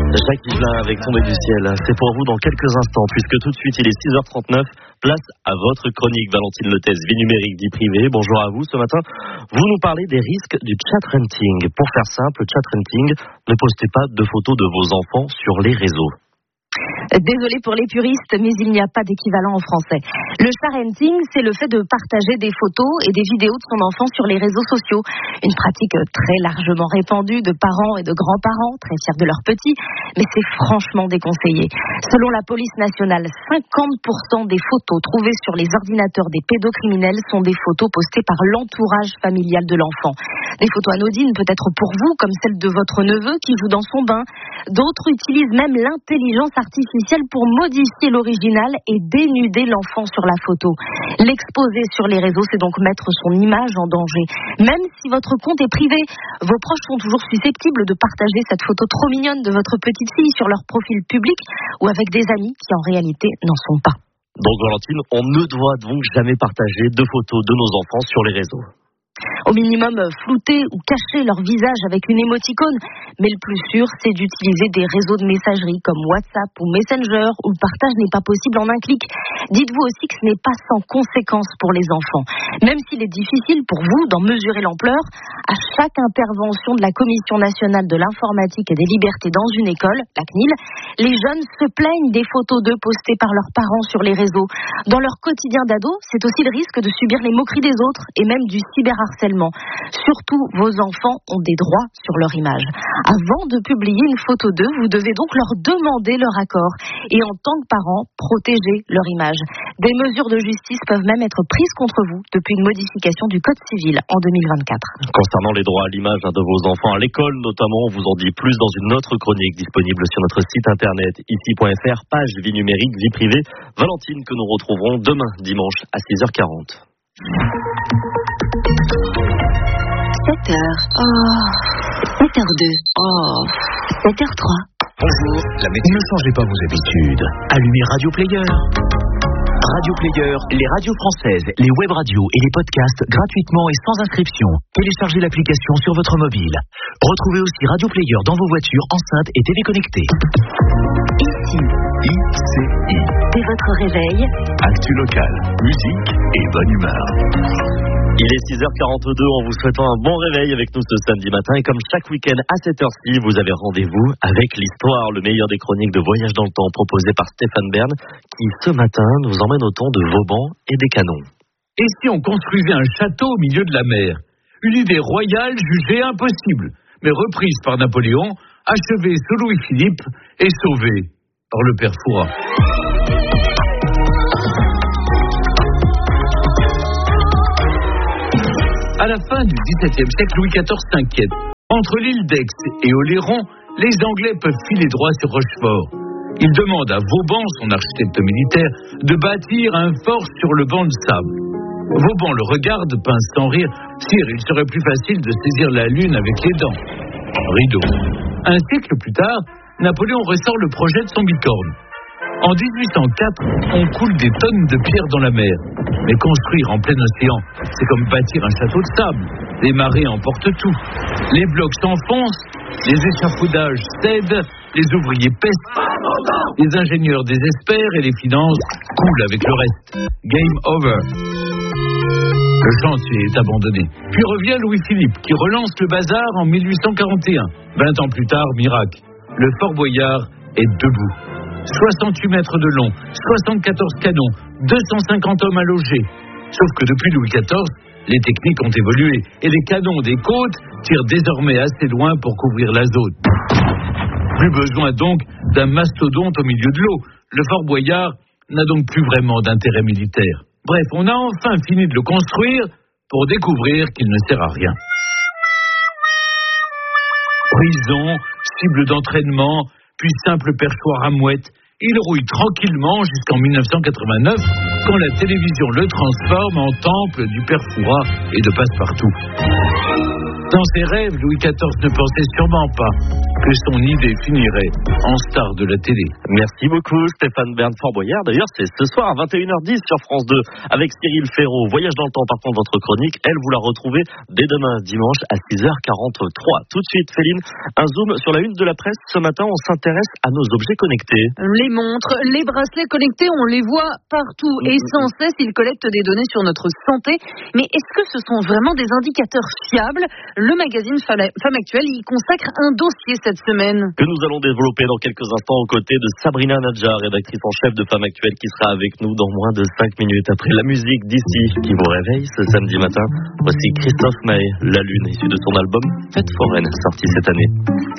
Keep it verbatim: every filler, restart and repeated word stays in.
Jacques Higelin avec Tombé du ciel, c'est pour vous dans quelques instants, puisque tout de suite il est six heures trente-neuf, place à votre chronique Valentine Lotez, vie numérique, vie privée. Bonjour à vous, ce matin, vous nous parlez des risques du chat renting. Pour faire simple, chat renting, ne postez pas de photos de vos enfants sur les réseaux. Désolé pour les puristes, mais il n'y a pas d'équivalent en français. Le chat renting, c'est le fait de partager des photos et des vidéos de son enfant sur les réseaux sociaux. Une pratique très largement répandue de parents et de grands-parents, très fiers de leurs petits, mais c'est franchement déconseillé. Selon la police nationale, cinquante pour cent des photos trouvées sur les ordinateurs des pédocriminels sont des photos postées par l'entourage familial de l'enfant. Des photos anodines peut-être pour vous, comme celle de votre neveu qui joue dans son bain. D'autres utilisent même l'intelligence artificielle pour modifier l'original et dénuder l'enfant sur la photo. L'exposer sur les réseaux, c'est donc mettre son image en danger. Même si votre compte est privé, vos proches sont toujours susceptibles de partager cette photo trop mignonne de votre petite fille sur leur profil public ou avec des amis qui en réalité n'en sont pas. Donc Valentine, on ne doit donc jamais partager de photos de nos enfants sur les réseaux. Au minimum, flouter ou cacher leur visage avec une émoticône. Mais le plus sûr, c'est d'utiliser des réseaux de messagerie comme WhatsApp ou Messenger où le partage n'est pas possible en un clic. Dites-vous aussi que ce n'est pas sans conséquences pour les enfants. Même s'il est difficile pour vous d'en mesurer l'ampleur, à chaque intervention de la Commission nationale de l'informatique et des libertés dans une école, la C N I L, les jeunes se plaignent des photos d'eux postées par leurs parents sur les réseaux. Dans leur quotidien d'ado, c'est aussi le risque de subir les moqueries des autres et même du cyberharcèlement. Surtout, vos enfants ont des droits sur leur image. Avant de publier une photo d'eux, vous devez donc leur demander leur accord. Et en tant que parents, protéger leur image. Des mesures de justice peuvent même être prises contre vous depuis une modification du Code civil en deux mille vingt-quatre. Concernant les droits à l'image de vos enfants à l'école, notamment, on vous en dit plus dans une autre chronique disponible sur notre site internet ici point f r, page vie numérique, vie privée. Valentine, que nous retrouverons demain, dimanche, à six heures quarante. sept heures. Oh. sept heures deux. Oh. sept heures trois. Bonjour, la météo. Ne changez pas vos habitudes. Allumez Radio Player. Radio Player, les radios françaises, les web radios et les podcasts gratuitement et sans inscription. Téléchargez l'application sur votre mobile. Retrouvez aussi Radio Player dans vos voitures, enceintes et télé connectées. Ici, I C I. dès votre réveil, Actu locale, musique et bonne humeur. Il est six heures quarante-deux, en vous souhaitant un bon réveil avec nous ce samedi matin. Et comme chaque week-end à cette heure-ci, vous avez rendez-vous avec l'histoire, le meilleur des chroniques de voyage dans le temps proposé par Stéphane Bern, qui ce matin nous emmène au temps de Vauban et des canons. Et si on construisait un château au milieu de la mer? Une idée royale jugée impossible, mais reprise par Napoléon, achevée sous Louis-Philippe et sauvée par le père Fouras. À la fin du dix-septième siècle, Louis quatorze s'inquiète. Entre l'île d'Aix et Oléron, les Anglais peuvent filer droit sur Rochefort. Il demande à Vauban, son architecte militaire, de bâtir un fort sur le banc de sable. Vauban le regarde, pince sans rire. Sire, il serait plus facile de saisir la lune avec les dents. Rideau. Un siècle plus tard, Napoléon ressort le projet de son bicorne. En dix-huit cent quatre, on coule des tonnes de pierres dans la mer. Mais construire en plein océan, c'est comme bâtir un château de sable. Les marées emportent tout. Les blocs s'enfoncent, les échafaudages cèdent, les ouvriers pèsent, les ingénieurs désespèrent et les finances coulent avec le reste. Game over. Le chantier est abandonné. Puis revient Louis-Philippe, qui relance le bazar en mille huit cent quarante et un. Vingt ans plus tard, miracle. Le Fort Boyard est debout. soixante-huit mètres de long, soixante-quatorze canons, deux cent cinquante hommes à loger. Sauf que depuis Louis quatorze, les techniques ont évolué et les canons des côtes tirent désormais assez loin pour couvrir la zone. Plus besoin donc d'un mastodonte au milieu de l'eau. Le Fort Boyard n'a donc plus vraiment d'intérêt militaire. Bref, on a enfin fini de le construire pour découvrir qu'il ne sert à rien. Prison, cible d'entraînement, puis simple perchoir à mouettes. Il rouille tranquillement jusqu'en mille neuf cent quatre-vingt-neuf, quand la télévision le transforme en temple du père Fouras et de Passepartout. Dans ses rêves, Louis quatorze ne pensait sûrement pas que son idée finirait en star de la télé. Merci beaucoup Stéphane Bern Fort Boyard. D'ailleurs, c'est ce soir à vingt et une heures dix sur France deux avec Cyril Ferraud. Voyage dans le temps, par contre, votre chronique, elle, vous la retrouvez dès demain, dimanche à six heures quarante-trois. Tout de suite, Féline, un zoom sur la une de la presse. Ce matin, on s'intéresse à nos objets connectés. Les montres, les bracelets connectés, on les voit partout et sans cesse, ils collectent des données sur notre santé. Mais est-ce que ce sont vraiment des indicateurs fiables? Le magazine Femme Actuelle y consacre un dossier cette semaine. Que nous allons développer dans quelques instants aux côtés de Sabrina Nadjar, rédactrice en chef de Femme Actuelle, qui sera avec nous dans moins de cinq minutes. Après la musique d'ici qui vous réveille ce samedi matin, voici Christophe Maé, La Lune, issu de son album Fête foraine, sorti cette année.